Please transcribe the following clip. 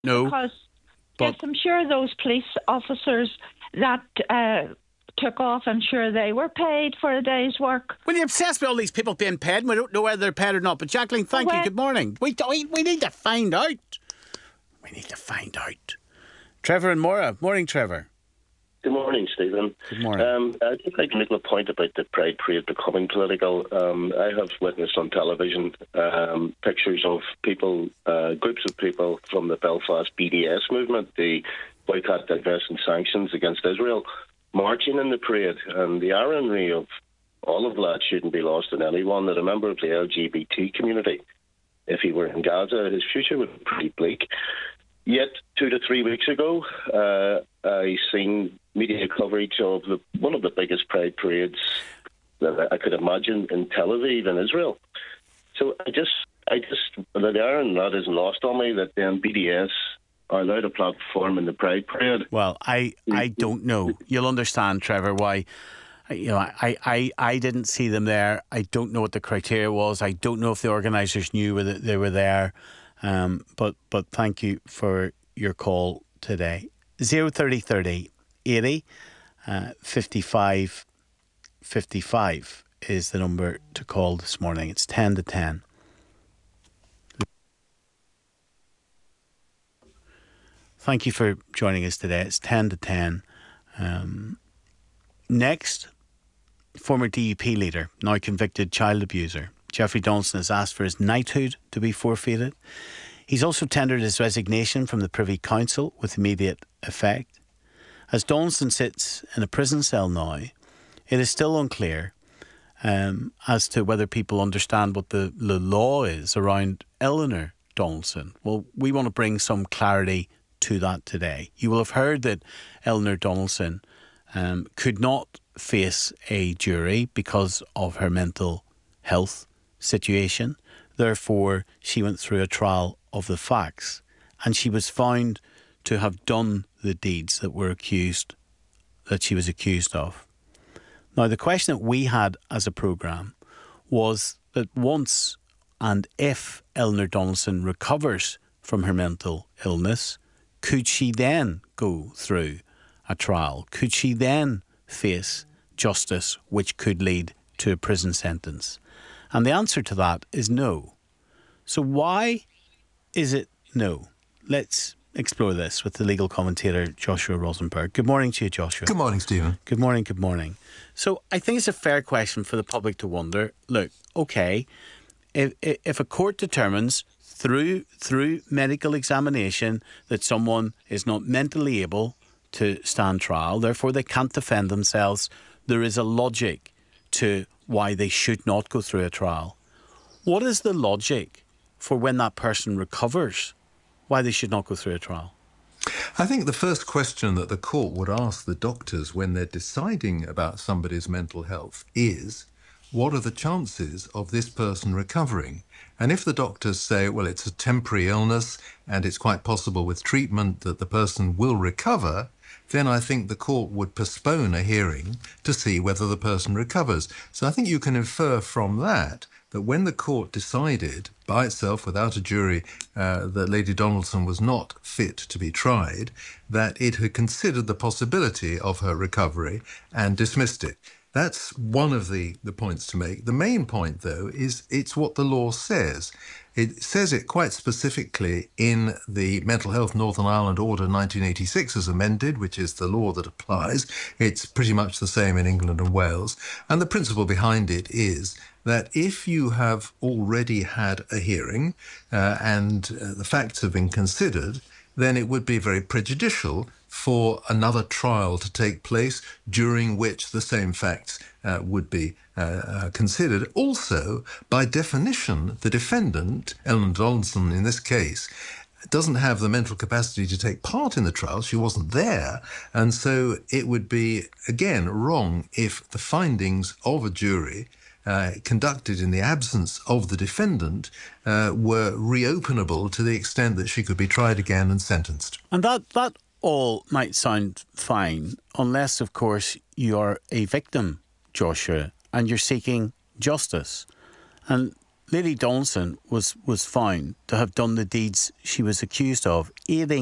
No, Because, yes, but I'm sure those police officers that took off, I'm sure they were paid for a day's work. when you're obsessed with all these people being paid, and we don't know whether they're paid or not. But Jacqueline, thank you. Well, Good morning. We need to find out. We need to find out. Trevor and Maura. Morning, Trevor. Good morning, Stephen. Good morning. I'd just like to make a point about the Pride Parade becoming political. I have witnessed on television pictures of people, groups of people from the Belfast BDS movement, the Boycott, Divest and Sanctions Against Israel, marching in the parade. And the irony of all of that shouldn't be lost on anyone, that a member of the LGBT community, if he were in Gaza, his future would be pretty bleak. Yet, 2 to 3 weeks ago, I seen media coverage of one of the biggest pride parades that I could imagine in Tel Aviv in Israel. So the iron that isn't lost on me, that then BDS are allowed a platform in the pride parade. Well, I don't know. You'll understand, Trevor, why. I didn't see them there. I don't know what the criteria was. I don't know if the organisers knew whether they were there. But thank you for your call today. 03030 80 55 55 is the number to call this morning. It's 10 to 10. Thank you for joining us today. It's 10 to 10. Next, former DUP leader, now convicted child abuser, Jeffrey Donaldson has asked for his knighthood to be forfeited. He's also tendered his resignation from the Privy Council with immediate effect. As Donaldson sits in a prison cell now, it is still unclear as to whether people understand what the law is around Eleanor Donaldson. Well, we want to bring some clarity to that today. You will have heard that Eleanor Donaldson could not face a jury because of her mental health situation. Therefore, she went through a trial of the facts, and she was found to have done the deeds that she was accused of. Now, the question that we had as a programme was that once and if Eleanor Donaldson recovers from her mental illness, could she then go through a trial? Could she then face justice, which could lead to a prison sentence? And the answer to that is no. So why is it no? Let's explore this with the legal commentator Joshua Rosenberg. Good morning to you, Joshua. Good morning, Stephen. Good morning, good morning. So I think it's a fair question for the public to wonder, look, okay, if a court determines through medical examination that someone is not mentally able to stand trial, therefore they can't defend themselves, there is a logic to why they should not go through a trial. What is the logic for when that person recovers, why they should not go through a trial? I think the first question that the court would ask the doctors when they're deciding about somebody's mental health is, what are the chances of this person recovering? And if the doctors say, well, it's a temporary illness and it's quite possible with treatment that the person will recover, then I think the court would postpone a hearing to see whether the person recovers. So I think you can infer from that when the court decided by itself, without a jury, that Lady Donaldson was not fit to be tried, that it had considered the possibility of her recovery and dismissed it. That's one of the points to make. The main point, though, is it's what the law says. It says it quite specifically in the Mental Health Northern Ireland Order 1986 as amended, which is the law that applies. It's pretty much the same in England and Wales. And the principle behind it is that if you have already had a hearing and the facts have been considered, then it would be very prejudicial for another trial to take place during which the same facts would be considered. Also, by definition, the defendant, Eleanor Donaldson in this case, doesn't have the mental capacity to take part in the trial. She wasn't there. And so it would be, again, wrong if the findings of a jury conducted in the absence of the defendant were reopenable to the extent that she could be tried again and sentenced. And that all might sound fine, unless, of course, you're a victim, Joshua, and you're seeking justice. And Lily Donaldson was found to have done the deeds she was accused of, aiding